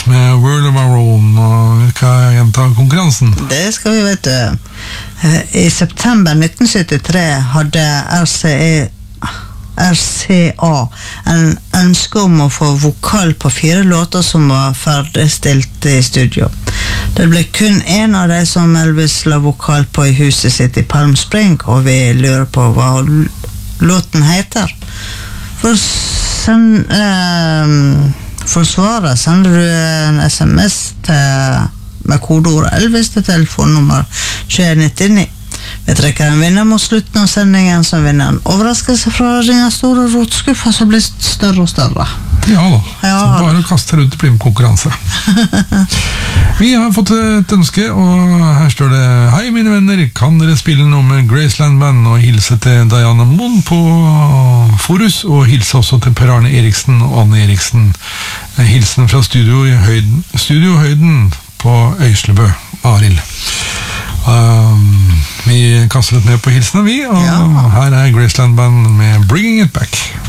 med World of Our Own, og vi skal gjenta konkurransen. Det skal vi, vet du. I september 1973 hadde RCA en ønske om å få vokal på 4 låter som var ferdigstilt i studio. Det ble kun en av de som Elvis la vokal på i huset sitt i Palm Spring, og vi lurer på hva låten heter. For svaret sender du en SMS med kodeord Elvis til telefonnummer 2199. Vi trekker en vinner mot slutten av sendingen, som vinner en overraskelse fra den store rotskuffa som blir større og større. Ja da, så bare å kaste rundt, det blir med konkurranse. Vi har fått et ønske, og her står det: Hei mine venner, kan dere spille noe med Graceland Band, og hilse til Diana Moen på Forus, og hilse også til Per Arne Eriksen og Anne Eriksen. Hilsen fra Studio Høyden på Øyslebø, Arild. Vi kaster litt ned på hilsene vi, og her er Graceland Band med Bringing It Back.